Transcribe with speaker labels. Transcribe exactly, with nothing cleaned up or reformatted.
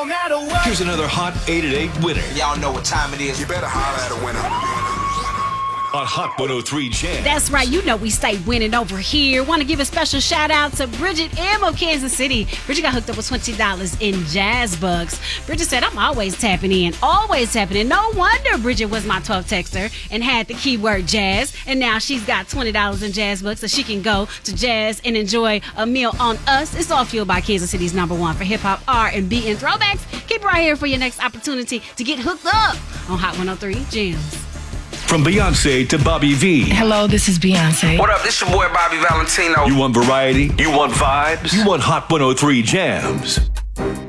Speaker 1: no matter what.
Speaker 2: Here's another hot eight at eight winner
Speaker 3: Y'all know what time it is.
Speaker 4: You better holler at a winner.
Speaker 2: on Hot one oh three Jam.
Speaker 5: That's right. You know we stay winning over here. Want to give a special shout out to Bridget M of Kansas City. Bridget got hooked up with twenty dollars in Jazz Bucks. Bridget said, I'm always tapping in. Always tapping in. No wonder Bridget was my twelve texter and had the keyword jazz. And now she's got twenty dollars in Jazz Bucks so she can go to Jazz and enjoy a meal on us. It's all fueled by Kansas City's number one for hip-hop, R and B, and throwbacks. Keep it right here for your next opportunity to get hooked up on Hot one oh three Jams.
Speaker 2: From Beyonce to Bobby V.
Speaker 6: Hello, this is Beyonce.
Speaker 3: What up? This your boy Bobby Valentino.
Speaker 2: You want variety? You want vibes? You want Hot one oh three Jams?